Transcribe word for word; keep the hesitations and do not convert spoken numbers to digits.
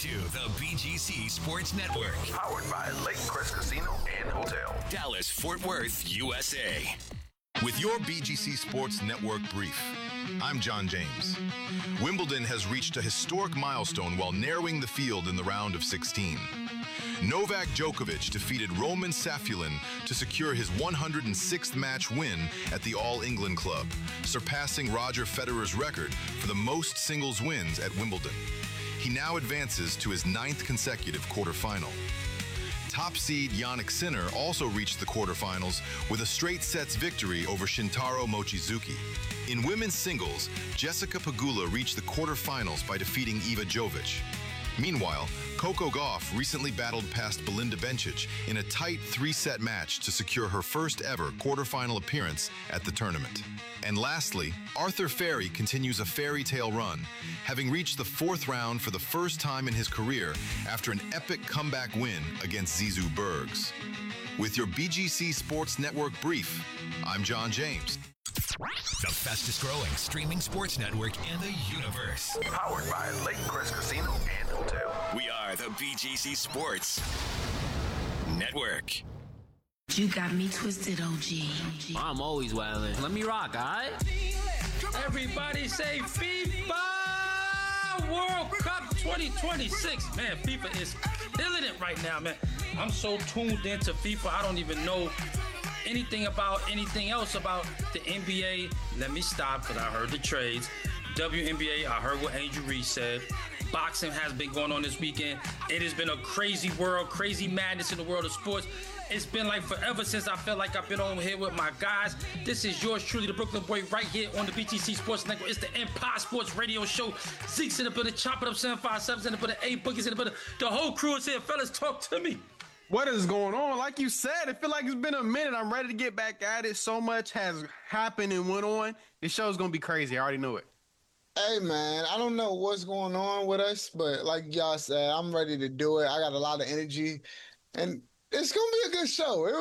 to the B G C Sports Network. Powered by Lake Crest Casino and Hotel. Dallas, Fort Worth, U S A. With your B G C Sports Network brief, I'm John James. Wimbledon has reached a historic milestone while narrowing the field in the round of sixteen. Novak Djokovic defeated Roman Safulin to secure his one hundred sixth match win at the All England Club, surpassing Roger Federer's record for the most singles wins at Wimbledon. He now advances to his ninth consecutive quarterfinal. Top seed Jannik Sinner also reached the quarterfinals with a straight sets victory over Shintaro Mochizuki. In women's singles, Jessica Pegula reached the quarterfinals by defeating Iva Jovic. Meanwhile, Coco Gauff recently battled past Belinda Bencic in a tight three-set match to secure her first ever quarterfinal appearance at the tournament. And lastly, Arthur Ferry continues a fairy tale run, having reached the fourth round for the first time in his career after an epic comeback win against Zizou Bergs. With your B G C Sports Network brief, I'm John James. The fastest growing streaming sports network in the universe. Powered by Lake Crest Casino and Hotel. We are the B G C Sports Network. You got me twisted, O G. I'm always wildin'. Let me rock, all right? Everybody say FIFA World Cup twenty twenty-six. Man, FIFA is killing it right now, man. I'm so tuned into FIFA, I don't even know anything about anything else about the N B A. Let me stop, because I heard the trades. W N B A, I heard what Angel Reese said. Boxing has been going on this weekend. It has been a crazy world, crazy madness in the world of sports. It's been like forever since I felt like I've been on here with my guys. This is yours truly, the Brooklyn Boy, right here on the B T C Sports Network. It's the Empire Sports Radio Show. Zeke's in the building, Chop It Up seven five seven's in the building, A Boogie's in the building. The whole crew is here. Fellas, talk to me. What is going on? Like you said, it feel like it's been a minute. I'm ready to get back at it. So much has happened and went on. This show's going to be crazy. I already knew it. Hey, man, I don't know what's going on with us, but like y'all said, I'm ready to do it. I got a lot of energy, and it's going to be a good show. It